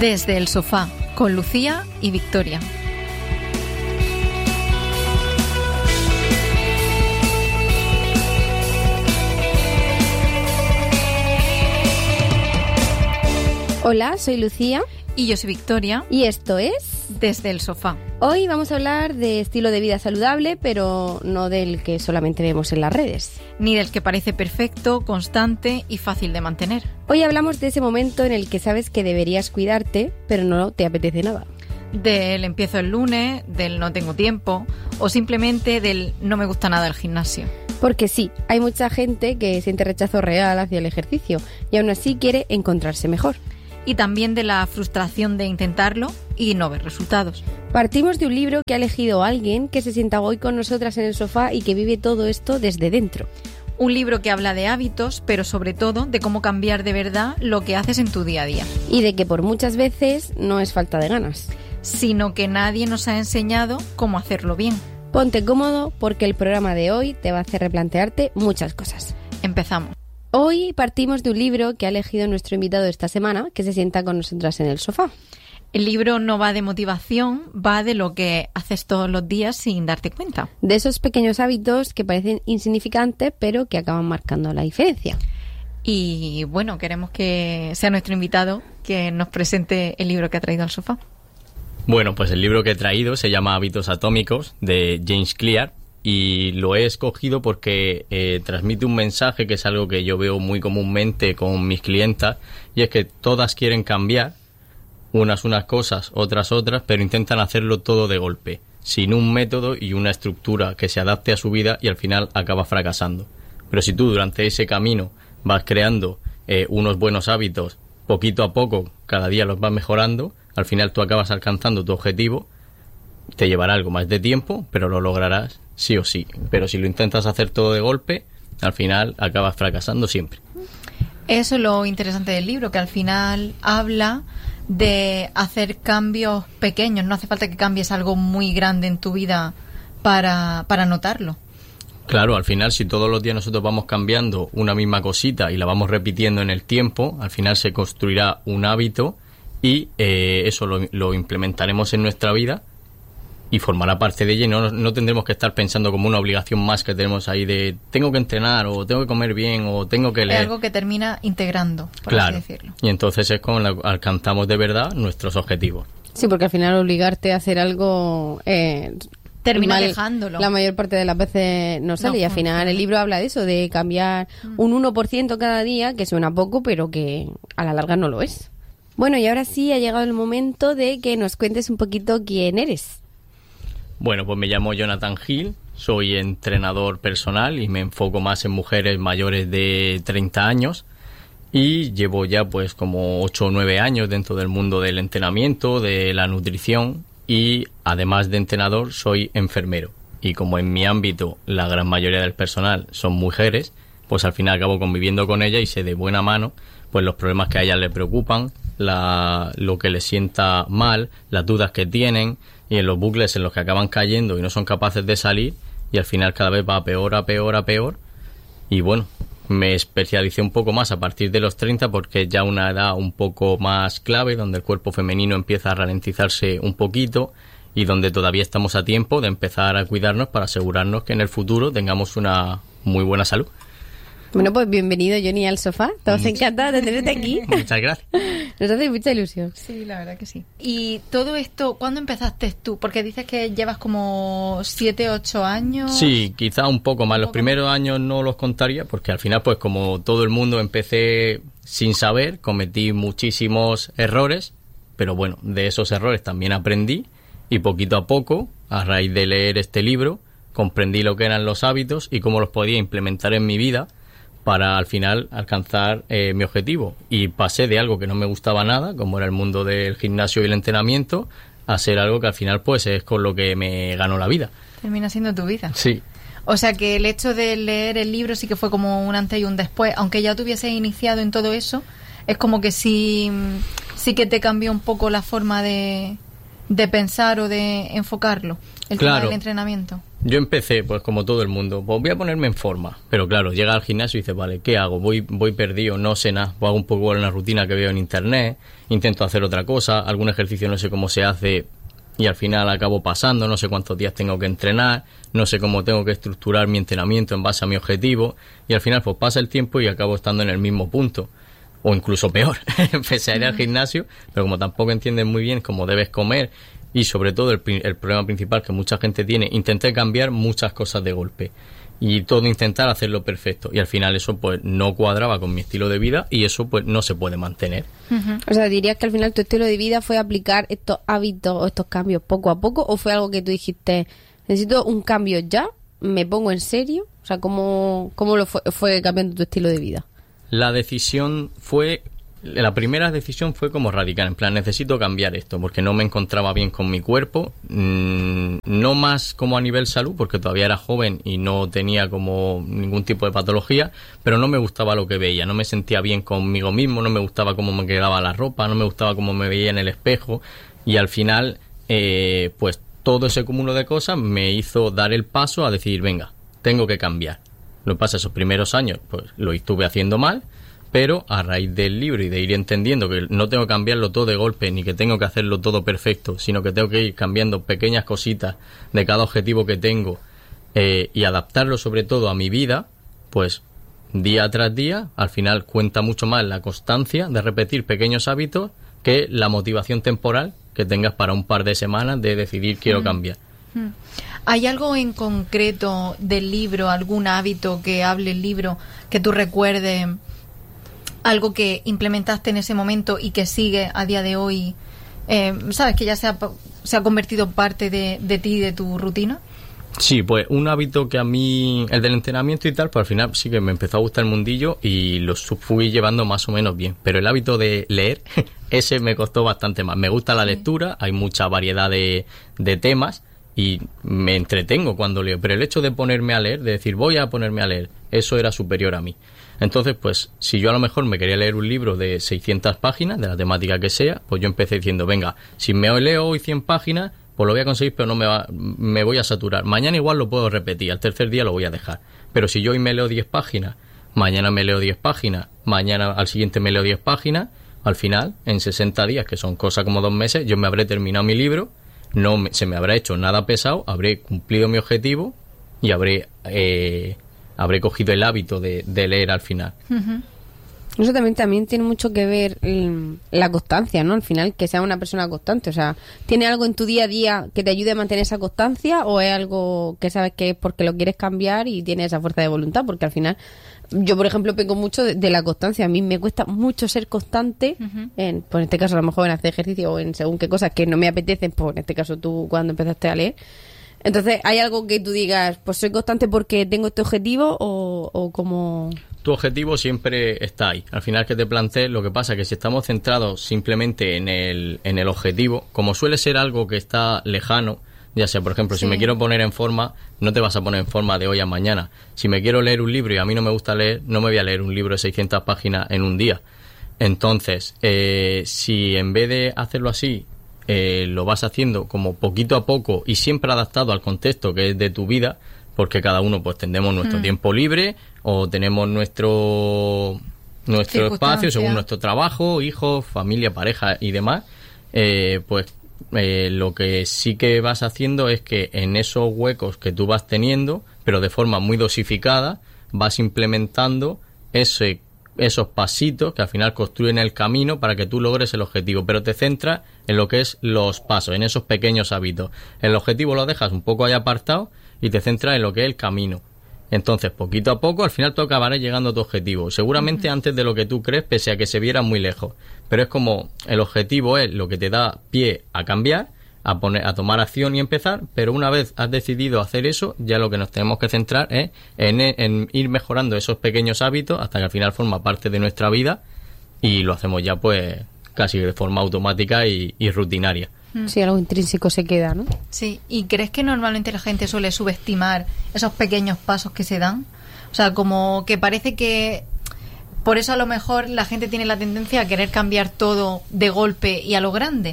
Desde el sofá, con Lucía y Victoria. Hola, soy Lucía. Y yo soy Victoria. Y esto es Desde el sofá. Hoy vamos a hablar de estilo de vida saludable, pero no del que solamente vemos en las redes. Ni del que parece perfecto, constante y fácil de mantener. Hoy hablamos de ese momento en el que sabes que deberías cuidarte, pero no te apetece nada. Del empiezo el lunes, del no tengo tiempo o simplemente del no me gusta nada el gimnasio. Porque sí, hay mucha gente que siente rechazo real hacia el ejercicio y aún así quiere encontrarse mejor. Y también de la frustración de intentarlo y no ver resultados. Partimos de un libro que ha elegido alguien que se sienta hoy con nosotras en el sofá y que vive todo esto desde dentro. Un libro que habla de hábitos, pero sobre todo de cómo cambiar de verdad lo que haces en tu día a día. Y de que por muchas veces no es falta de ganas, sino que nadie nos ha enseñado cómo hacerlo bien. Ponte cómodo porque el programa de hoy te va a hacer replantearte muchas cosas. Empezamos. Hoy partimos de un libro que ha elegido nuestro invitado esta semana, que se sienta con nosotras en el sofá. El libro no va de motivación, va de lo que haces todos los días sin darte cuenta. De esos pequeños hábitos que parecen insignificantes, pero que acaban marcando la diferencia. Y bueno, queremos que sea nuestro invitado que nos presente el libro que ha traído al sofá. Bueno, pues el libro que he traído se llama Hábitos Atómicos, de James Clear, y lo he escogido porque transmite un mensaje que es algo que yo veo muy comúnmente con mis clientas, y es que todas quieren cambiar, unas cosas, otras, pero intentan hacerlo todo de golpe, sin un método y una estructura que se adapte a su vida, y al final acaba fracasando. Pero si tú durante ese camino vas creando unos buenos hábitos, poquito a poco, cada día los vas mejorando, al final tú acabas alcanzando tu objetivo. Te llevará algo más de tiempo, pero lo lograrás sí o sí. Pero si lo intentas hacer todo de golpe, al final acabas fracasando siempre. Eso es lo interesante del libro, que al final habla de hacer cambios pequeños. No hace falta que cambies algo muy grande en tu vida para notarlo. Claro, al final si todos los días nosotros vamos cambiando una misma cosita y la vamos repitiendo en el tiempo, al final se construirá un hábito y eso lo implementaremos en nuestra vida y formará parte de ella, y no tendremos que estar pensando como una obligación más que tenemos ahí de tengo que entrenar o tengo que comer bien o tengo que leer. Es algo que termina integrando, por claro, así decirlo. Y entonces es como alcanzamos de verdad nuestros objetivos. Sí, porque al final obligarte a hacer algo termina dejándolo. La mayor parte de las veces no sale, y al final el libro habla de eso, de cambiar un 1% cada día, que suena poco, pero que a la larga no lo es. Bueno, y ahora sí ha llegado el momento de que nos cuentes un poquito quién eres. Bueno, pues me llamo Jonathan Hill, soy entrenador personal y me enfoco más en mujeres mayores de 30 años y llevo ya pues como 8 o 9 años dentro del mundo del entrenamiento, de la nutrición, y además de entrenador soy enfermero. Y como en mi ámbito la gran mayoría del personal son mujeres, pues al final acabo conviviendo con ellas y sé de buena mano pues los problemas que a ellas les preocupan, lo que les sienta mal, las dudas que tienen, y en los bucles en los que acaban cayendo y no son capaces de salir, y al final cada vez va a peor. Y bueno, me especialicé un poco más a partir de los 30 porque es ya una edad un poco más clave, donde el cuerpo femenino empieza a ralentizarse un poquito y donde todavía estamos a tiempo de empezar a cuidarnos para asegurarnos que en el futuro tengamos una muy buena salud. Bueno, pues bienvenido, Johnny, al sofá. Estamos encantados de tenerte aquí. Muchas gracias. Nos hace mucha ilusión. Sí, la verdad que sí. Y todo esto, ¿cuándo empezaste tú? Porque dices que llevas como 7, 8 años. Sí, quizá un poco más. Los primeros años no los contaría porque al final, pues como todo el mundo, empecé sin saber, cometí muchísimos errores, pero bueno, de esos errores también aprendí, y poquito a poco, a raíz de leer este libro, comprendí lo que eran los hábitos y cómo los podía implementar en mi vida para al final alcanzar mi objetivo. Y pasé de algo que no me gustaba nada, como era el mundo del gimnasio y el entrenamiento, a ser algo que al final pues es con lo que me ganó la vida. Termina siendo tu vida. Sí. O sea que el hecho de leer el libro sí que fue como un antes y un después, aunque ya te hubieses iniciado en todo eso, es como que sí que te cambió un poco la forma de pensar o de enfocarlo, el tema del entrenamiento. Yo empecé, pues como todo el mundo, pues voy a ponerme en forma. Pero claro, llega al gimnasio y dices, vale, ¿qué hago? Voy perdido, no sé nada. Pues hago un poco en la rutina que veo en internet, intento hacer otra cosa, algún ejercicio no sé cómo se hace y al final acabo pasando, no sé cuántos días tengo que entrenar, no sé cómo tengo que estructurar mi entrenamiento en base a mi objetivo y al final pues pasa el tiempo y acabo estando en el mismo punto. O incluso peor, empecé a ir al gimnasio, pero como tampoco entiendes muy bien cómo debes comer y sobre todo el problema principal que mucha gente tiene, intenté cambiar muchas cosas de golpe y todo intentar hacerlo perfecto y al final eso pues no cuadraba con mi estilo de vida y eso pues no se puede mantener. O sea, ¿dirías que al final tu estilo de vida fue aplicar estos hábitos o estos cambios poco a poco o fue algo que tú dijiste, necesito un cambio ya, me pongo en serio? O sea, ¿cómo fue cambiando tu estilo de vida? La primera decisión fue como radical, en plan, necesito cambiar esto, porque no me encontraba bien con mi cuerpo, no más como a nivel salud, porque todavía era joven y no tenía como ningún tipo de patología, pero no me gustaba lo que veía, no me sentía bien conmigo mismo, no me gustaba cómo me quedaba la ropa, no me gustaba cómo me veía en el espejo, y al final, pues todo ese cúmulo de cosas me hizo dar el paso a decir, venga, tengo que cambiar. Lo que pasa, esos primeros años, pues lo estuve haciendo mal, pero a raíz del libro y de ir entendiendo que no tengo que cambiarlo todo de golpe, ni que tengo que hacerlo todo perfecto, sino que tengo que ir cambiando pequeñas cositas de cada objetivo que tengo y adaptarlo sobre todo a mi vida, pues día tras día, al final cuenta mucho más la constancia de repetir pequeños hábitos que la motivación temporal que tengas para un par de semanas de decidir quiero cambiar. ¿Hay algo en concreto del libro, algún hábito que hable el libro que tú recuerdes? Algo que implementaste en ese momento y que sigue a día de hoy, ¿sabes? Que ya se ha convertido parte de ti, de tu rutina. Sí, pues un hábito que a mí, el del entrenamiento y tal, pues al final sí que me empezó a gustar el mundillo y lo fui llevando más o menos bien. Pero el hábito de leer, ese me costó bastante más. Me gusta la lectura, hay mucha variedad de temas y me entretengo cuando leo. Pero el hecho de ponerme a leer, de decir voy a ponerme a leer, eso era superior a mí. Entonces, pues, si yo a lo mejor me quería leer un libro de 600 páginas, de la temática que sea, pues yo empecé diciendo, venga, si me leo hoy 100 páginas, pues lo voy a conseguir, pero me voy a saturar. Mañana igual lo puedo repetir, al tercer día lo voy a dejar. Pero si yo hoy me leo 10 páginas, mañana me leo 10 páginas, mañana al siguiente me leo 10 páginas, al final, en 60 días, que son cosas como 2 meses, yo me habré terminado mi libro, se me habrá hecho nada pesado, habré cumplido mi objetivo y habré cogido el hábito de leer al final. Eso también tiene mucho que ver la constancia, ¿no? Al final, que sea una persona constante. O sea, ¿tiene algo en tu día a día que te ayude a mantener esa constancia o es algo que sabes que es porque lo quieres cambiar y tienes esa fuerza de voluntad? Porque al final, yo por ejemplo peco mucho de la constancia. A mí me cuesta mucho ser constante en este caso a lo mejor en hacer ejercicio o en según qué cosas que no me apetecen, pues en este caso tú cuando empezaste a leer. Entonces, ¿hay algo que tú digas, pues soy constante porque tengo este objetivo o como...? Tu objetivo siempre está ahí. Al final que te plantees, lo que pasa es que si estamos centrados simplemente en el objetivo, como suele ser algo que está lejano, ya sea, por ejemplo, si me quiero poner en forma, no te vas a poner en forma de hoy a mañana. Si me quiero leer un libro y a mí no me gusta leer, no me voy a leer un libro de 600 páginas en un día. Entonces, si en vez de hacerlo así, lo vas haciendo como poquito a poco y siempre adaptado al contexto que es de tu vida, porque cada uno pues tendremos nuestro tiempo libre o tenemos nuestro espacio según nuestro trabajo, hijos, familia, pareja y demás, lo que sí que vas haciendo es que en esos huecos que tú vas teniendo, pero de forma muy dosificada, vas implementando esos pasitos que al final construyen el camino para que tú logres el objetivo, pero te centras en lo que es los pasos, en esos pequeños hábitos. El objetivo lo dejas un poco ahí apartado y te centras en lo que es el camino. Entonces, poquito a poco, al final tú acabarás llegando a tu objetivo. Seguramente antes de lo que tú crees, pese a que se viera muy lejos. Pero es como el objetivo es lo que te da pie a cambiar, a tomar acción y empezar, pero una vez has decidido hacer eso, ya lo que nos tenemos que centrar es en ir mejorando esos pequeños hábitos hasta que al final forma parte de nuestra vida y lo hacemos ya pues casi de forma automática y rutinaria. Sí, algo intrínseco se queda, ¿no? Sí, ¿y crees que normalmente la gente suele subestimar esos pequeños pasos que se dan? O sea, como que parece que por eso a lo mejor la gente tiene la tendencia a querer cambiar todo de golpe y a lo grande.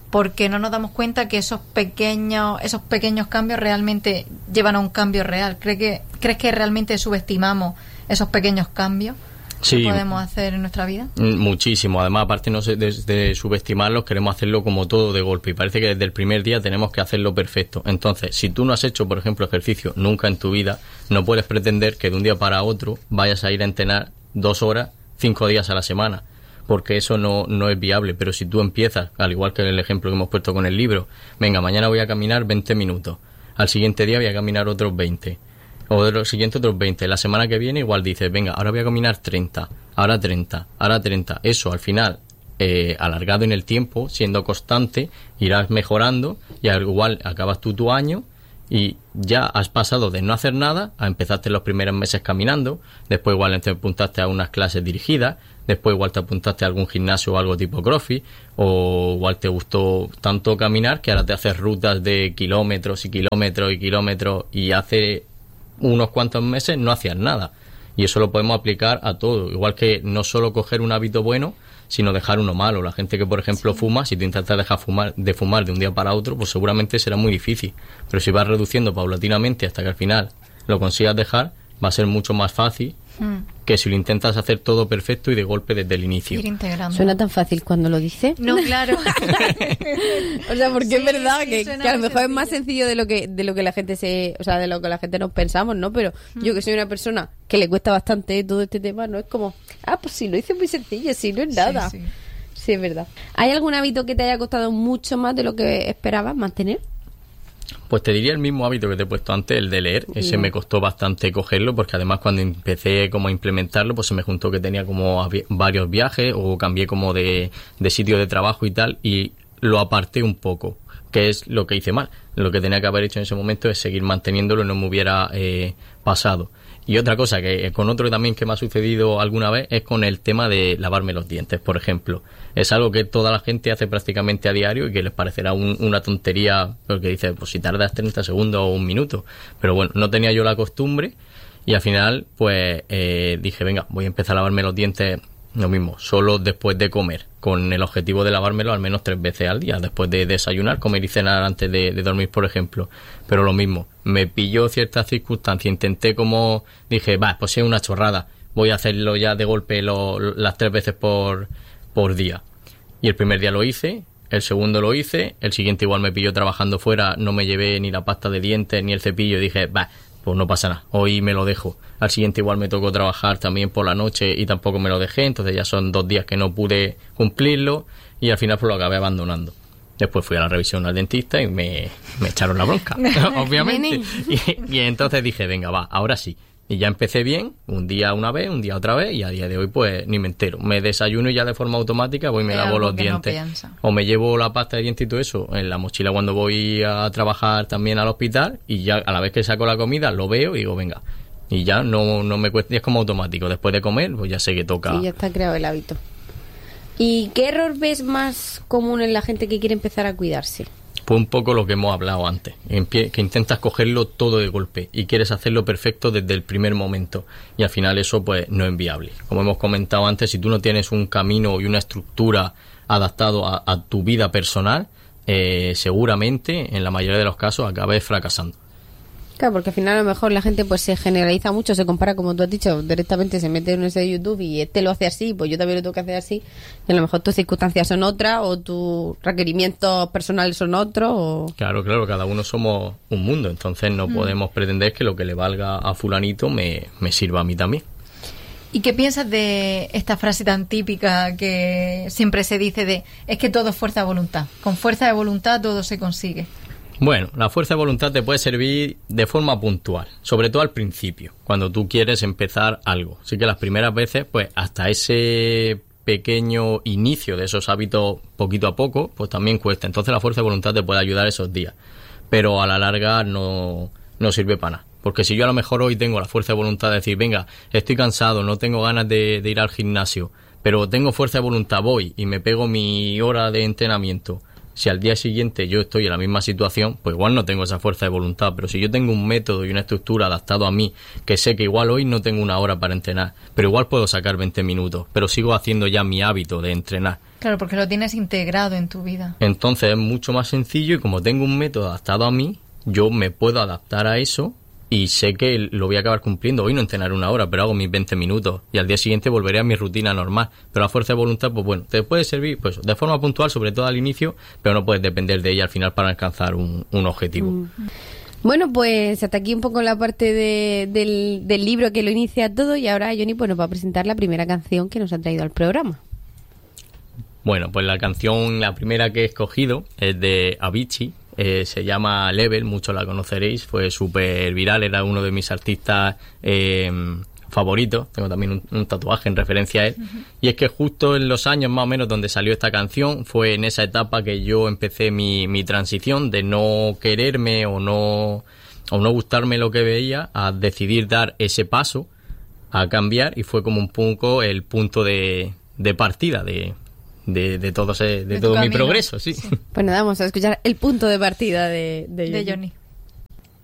porque no nos damos cuenta que esos pequeños cambios realmente llevan a un cambio real. ¿Crees que realmente subestimamos esos pequeños cambios que podemos hacer en nuestra vida? Muchísimo. Además, aparte de subestimarlos, queremos hacerlo como todo de golpe. Y parece que desde el primer día tenemos que hacerlo perfecto. Entonces, si tú no has hecho, por ejemplo, ejercicio nunca en tu vida, no puedes pretender que de un día para otro vayas a ir a entrenar 2 horas, 5 días a la semana. Porque eso no es viable. Pero si tú empiezas, al igual que el ejemplo que hemos puesto con el libro, venga, mañana voy a caminar 20 minutos. Al siguiente día voy a caminar otros 20. O de los siguientes otros 20. La semana que viene igual dices, venga, ahora voy a caminar 30, ahora 30, ahora 30. Eso al final, alargado en el tiempo, siendo constante, irás mejorando y al igual acabas tú tu año y ya has pasado de no hacer nada a empezarte los primeros meses caminando, después igual te apuntaste a unas clases dirigidas, después igual te apuntaste a algún gimnasio o algo tipo CrossFit, o igual te gustó tanto caminar que ahora te haces rutas de kilómetros y kilómetros y kilómetros y hace unos cuantos meses no hacías nada. Y eso lo podemos aplicar a todo. Igual que no solo coger un hábito bueno, sino dejar uno malo. La gente que, por ejemplo, fuma, si tú intentas dejar de fumar de un día para otro, pues seguramente será muy difícil. Pero si vas reduciendo paulatinamente hasta que al final lo consigas dejar, va a ser mucho más fácil que si lo intentas hacer todo perfecto y de golpe desde el inicio. Ir integrando. ¿Suena tan fácil cuando lo dice? No, claro. O sea, porque es verdad que a lo mejor es más sencillo de lo que la gente de lo que la gente nos pensamos, ¿no? Pero yo que soy una persona que le cuesta bastante todo este tema, no es como, pues sí, lo hice muy sencillo, sí, no es nada. Sí, es verdad. ¿Hay algún hábito que te haya costado mucho más de lo que esperabas mantener? Pues te diría el mismo hábito que te he puesto antes, el de leer. Ese me costó bastante cogerlo porque además cuando empecé como a implementarlo, pues se me juntó que tenía como varios viajes o cambié como de sitio de trabajo y tal y lo aparté un poco, que es lo que hice mal. Lo que tenía que haber hecho en ese momento es seguir manteniéndolo, no me hubiera pasado. Y otra cosa que con otro también que me ha sucedido alguna vez es con el tema de lavarme los dientes, por ejemplo. Es algo que toda la gente hace prácticamente a diario y que les parecerá una tontería, porque dice, pues si tardas 30 segundos o un minuto. Pero bueno, no tenía yo la costumbre y al final pues dije, venga, voy a empezar a lavarme los dientes lo mismo, solo después de comer, con el objetivo de lavármelo al menos 3 veces al día, después de desayunar, comer y cenar antes de dormir, por ejemplo. Pero lo mismo, me pilló ciertas circunstancias, intenté como, dije, pues es una chorrada, voy a hacerlo ya de golpe las 3 veces por día. Y el primer día lo hice, el segundo lo hice, el siguiente igual me pilló trabajando fuera, no me llevé ni la pasta de dientes ni el cepillo, y dije, pues no pasa nada, hoy me lo dejo. Al siguiente igual me tocó trabajar también por la noche y tampoco me lo dejé, entonces ya son 2 días que no pude cumplirlo y al final pues lo acabé abandonando. Después fui a la revisión al dentista y me echaron la bronca, obviamente. Y entonces dije, venga, ahora sí. Y ya empecé bien, un día una vez, un día otra vez, y a día de hoy pues ni me entero. Me desayuno y ya de forma automática voy y me lavo los dientes. O me llevo la pasta de dientes y todo eso en la mochila cuando voy a trabajar también al hospital, y ya a la vez que saco la comida lo veo y digo, venga. Y ya no me cuesta, es como automático. Después de comer, pues ya sé que toca. Sí, ya está creado el hábito. ¿Y qué error ves más común en la gente que quiere empezar a cuidarse? Pues un poco lo que hemos hablado antes, que intentas cogerlo todo de golpe y quieres hacerlo perfecto desde el primer momento y al final eso pues no es viable. Como hemos comentado antes, si tú no tienes un camino y una estructura adaptado a tu vida personal, seguramente en la mayoría de los casos acabes fracasando. Claro, porque al final a lo mejor la gente pues se generaliza mucho, se compara, como tú has dicho, directamente se mete en ese YouTube y este lo hace así, pues yo también lo tengo que hacer así, y a lo mejor tus circunstancias son otras o tus requerimientos personales son otros. Claro, cada uno somos un mundo, entonces no podemos pretender que lo que le valga a fulanito me sirva a mí también. ¿Y qué piensas de esta frase tan típica que siempre se dice es que todo es fuerza de voluntad? Con fuerza de voluntad todo se consigue. Bueno, la fuerza de voluntad te puede servir de forma puntual, sobre todo al principio, cuando tú quieres empezar algo. Así que las primeras veces, pues hasta ese pequeño inicio de esos hábitos poquito a poco, pues también cuesta. Entonces la fuerza de voluntad te puede ayudar esos días, pero a la larga no sirve para nada. Porque si yo a lo mejor hoy tengo la fuerza de voluntad de decir, venga, estoy cansado, no tengo ganas de ir al gimnasio, pero tengo fuerza de voluntad, voy y me pego mi hora de entrenamiento. Si al día siguiente yo estoy en la misma situación, pues igual no tengo esa fuerza de voluntad, pero si yo tengo un método y una estructura adaptado a mí, que sé que igual hoy no tengo 1 hora para entrenar, pero igual puedo sacar 20 minutos, pero sigo haciendo ya mi hábito de entrenar, Claro, porque lo tienes integrado en tu vida. Entonces es mucho más sencillo y como tengo un método adaptado a mí, yo me puedo adaptar a eso y sé que lo voy a acabar cumpliendo. Hoy no entrenar 1 hora, pero hago mis 20 minutos y al día siguiente volveré a mi rutina normal. Pero la fuerza de voluntad, pues bueno, te puede servir pues de forma puntual, sobre todo al inicio, pero no puedes depender de ella al final para alcanzar un objetivo. Bueno, pues hasta aquí un poco la parte del libro que lo inicia todo y ahora Johnny pues nos va a presentar la primera canción que nos ha traído al programa. Bueno, pues la canción, la primera que he escogido es de Avicii, se llama Level, muchos la conoceréis, fue súper viral, era uno de mis artistas favoritos, tengo también un tatuaje en referencia a él, y es que justo en los años más o menos donde salió esta canción, fue en esa etapa que yo empecé mi transición de no quererme o no gustarme lo que veía, a decidir dar ese paso, a cambiar, y fue como un poco el punto de partida de todo mi progreso, sí. Pues nada, vamos a escuchar el punto de partida de Johnny.